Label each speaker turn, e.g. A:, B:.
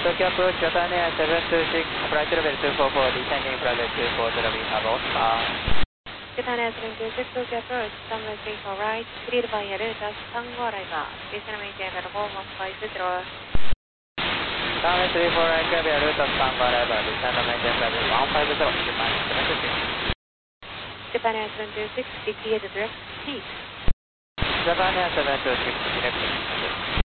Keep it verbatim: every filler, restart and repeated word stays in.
A: Tokyo approach Japan Air seven two six, flight level two four four, descending flight level two four zero, we have Oscar.
B: Japan Air seven two six, Tokyo approach, runway three four right, cleared via Delta Tango arrival, descend maintain level one five zero.
A: Runway three four right, clear via Delta Tango arrival, descend maintain level one five zero, Japan Air seven two six.
B: Japan Air seven two six, declared direct seat.
A: Japan Air seven two six, direct seat.